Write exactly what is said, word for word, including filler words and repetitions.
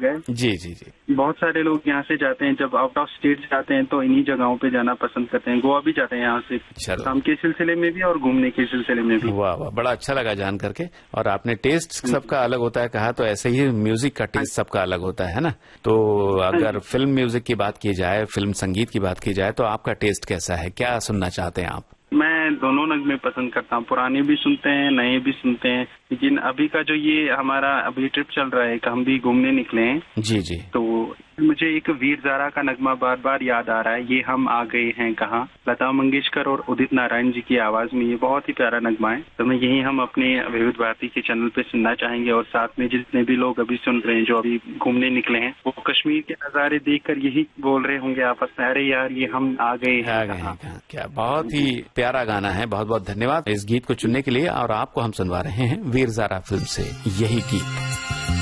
जगह है। जी जी जी। बहुत सारे लोग यहाँ से जाते हैं, जब आउट ऑफ स्टेट जाते हैं तो इन्हीं जगहों पे जाना पसंद करते हैं। गोवा भी जाते हैं यहाँ से, काम के सिलसिले में भी और घूमने के सिलसिले में भी। वाह वाह, बड़ा अच्छा लगा जान करके। और आपने टेस्ट सबका अलग होता है कहा, तो ऐसे ही म्यूजिक का टेस्ट सबका अलग होता है ना। तो अगर फिल्म म्यूजिक की बात की जाए, फिल्म संगीत की बात की जाए, तो आपका टेस्ट कैसा है, क्या सुनना चाहते हैं आप? मैं दोनों नगमे पसंद करता हूँ, पुराने भी सुनते हैं, नए भी सुनते हैं। लेकिन अभी का जो ये हमारा अभी ट्रिप चल रहा है, हम भी घूमने निकले हैं। जी जी। तो मुझे एक वीर ज़ारा का नगमा बार बार याद आ रहा है, ये हम आ गए हैं कहाँ, लता मंगेशकर और उदित नारायण जी की आवाज में। ये बहुत ही प्यारा नगमा है। तो मैं यही हम अपने विविध भारती के चैनल पे सुनना चाहेंगे। और साथ में जितने भी लोग अभी सुन रहे हैं, जो अभी घूमने निकले हैं, वो कश्मीर के नजारे देखकर यही बोल रहे होंगे आपस में, अरे यार ये हम आ गए हैं आ गए हैं। क्या बहुत ही प्यारा गाना है। बहुत बहुत धन्यवाद इस गीत को चुनने के लिए। और आपको हम सुनवा रहे हैं वीर ज़ारा फिल्म से यही गीत।